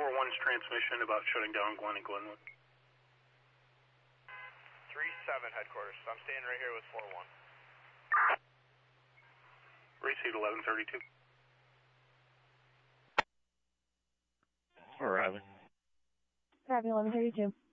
4-1's transmission about shutting down Glen and Glenwood. 3-7 headquarters. So I'm staying right here with 4-1. Receive 1132. Arriving. Arriving 1132.